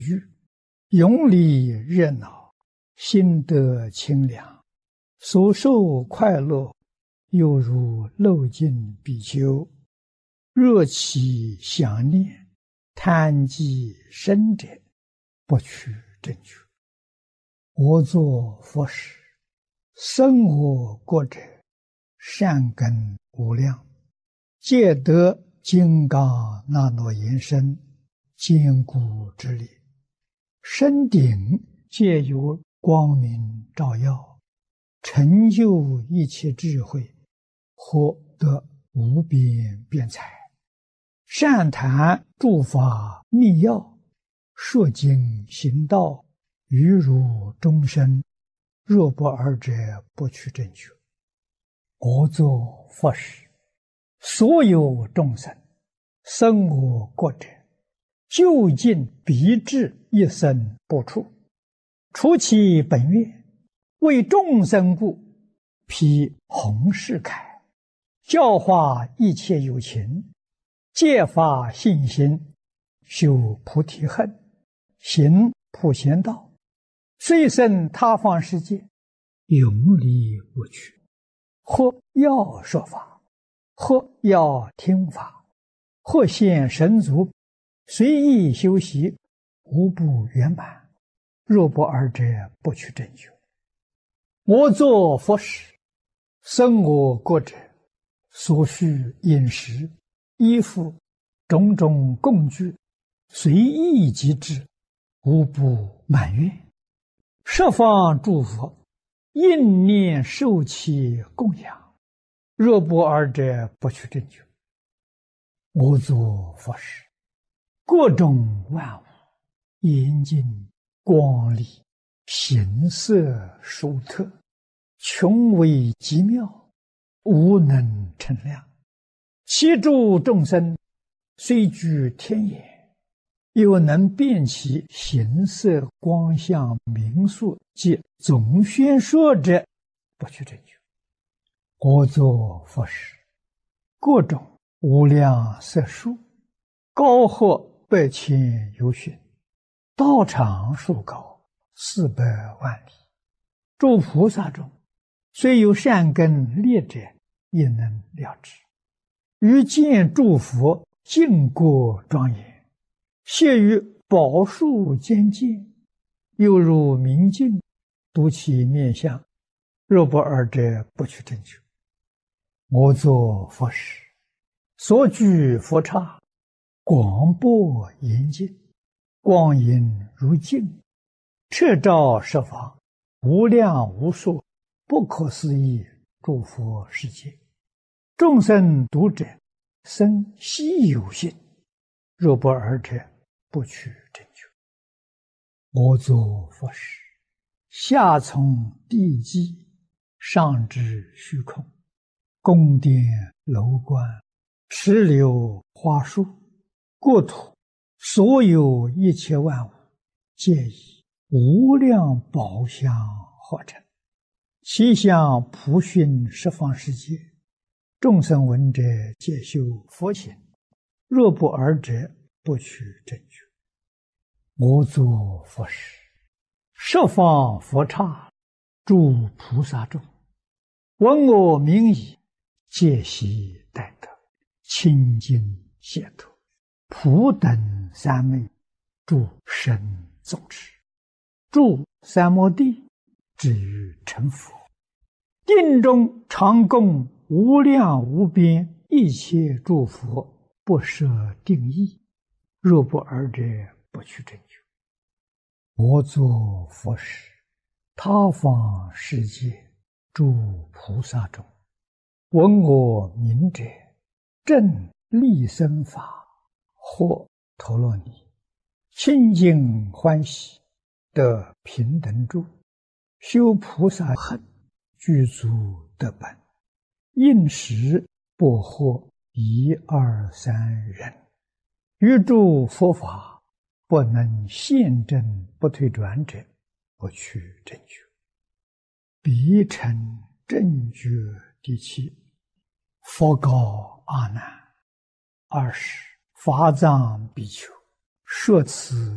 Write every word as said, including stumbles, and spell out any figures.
欲，永离热闹，心得清凉，所受快乐，犹如漏尽比丘。若起想念，贪积深者，不取正觉。我作佛时，生我国者，善根无量，皆得金刚那罗延身，坚固之力。身顶皆有光明照耀，成就一切智慧，获得无边辩才。善谈诸法密要，说经行道，于如众生，若不尔者，不取正觉。我作佛时，所有众生生我国者，究竟必至一生不处，除其本愿，为众生故，披弘誓铠，教化一切有情，戒发信心，修菩提恨，行普贤道，虽生他方世界，永离无趣。或要说法，或要听法，或现神足，随意修习，无不圆满。若不尔者，不取正觉。我作佛时，生我国者，所需饮食、衣服、种种供具，随意即至，无不满愿。十方诸佛应念受其供养，若不尔者，不取正觉。我作佛时，各种万物严净光丽，形色殊特，穷微极妙，无能称量。其诸众生虽居天眼，又能辨其形色光相名数及总宣说者，不取正觉。我作佛时，各种无量色数，高或百千由旬，道场数高，四百万里。诸菩萨中，虽有善根劣者，也能了知。于见诸佛净国庄严，谢于宝树间见，犹如明镜，睹其面相，若不尔者，不取正觉。我作佛时，所居佛刹，广博严净，光影如镜，彻照十方，无量无数，不可思议诸佛世界。众生读者，生希有信，若不尔者，不取正觉。我作佛时，下从地基，上至虚空，宫殿楼观，池流花树，国土所有一切万物，皆以无量宝相化成，其相普熏十方世界。众生闻者，皆修佛行，若不尔者，不取正觉。我作佛时，十方佛刹，诸菩萨众，闻我名已，皆悉待得，清净解脱，普等三昧，诸神众持，住三摩地，至于成佛。定中常供无量无边一切诸佛，不设定义，若不尔者，不取正觉。我作佛时，他方世界诸菩萨中，闻我名者，正利生法，或陀罗尼，清净欢喜，得平等住，修菩萨恨，具足得本，应时不惑一二三人，于诸佛法不能现证不退转者，不取正觉。彼成正觉第七。佛告阿难：二十法藏比丘，说此